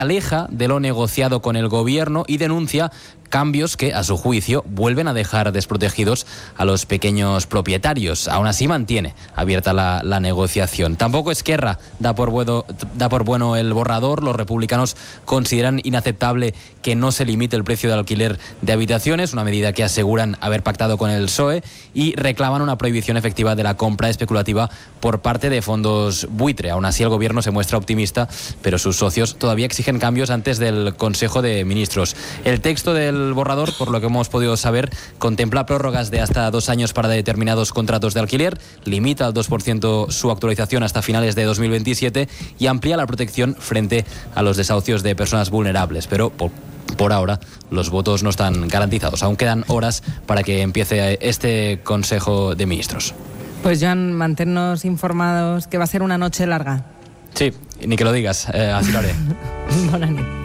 aleja de lo negociado con el gobierno y denuncia cambios que, a su juicio, vuelven a dejar desprotegidos a los pequeños propietarios. Aún así mantiene abierta la negociación. Tampoco Esquerra da por bueno el borrador. Los republicanos consideran inaceptable que no se limite el precio de alquiler de habitaciones, una medida que aseguran haber pactado con el PSOE, y reclaman una prohibición efectiva de la compra especulativa por parte de fondos buitre. Aún así, el gobierno se muestra optimista, pero sus socios todavía exigen cambios antes del Consejo de Ministros. El texto del borrador, por lo que hemos podido saber, contempla prórrogas de hasta 2 años para determinados contratos de alquiler, limita al 2% su actualización hasta finales de 2027 y amplía la protección frente a los desahucios de personas vulnerables. Pero por ahora los votos no están garantizados. Aún quedan horas para que empiece este Consejo de Ministros. Pues Joan, manténnos informados, que va a ser una noche larga. Sí, ni que lo digas, así lo haré. Bona nit.